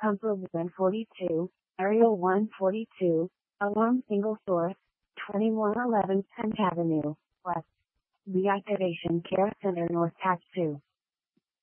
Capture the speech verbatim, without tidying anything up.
Pumper one forty-two, Aerial one forty-two, Alarm Single Source, twenty-one eleven tenth Avenue, West. Reactivation Care Center North Tax two.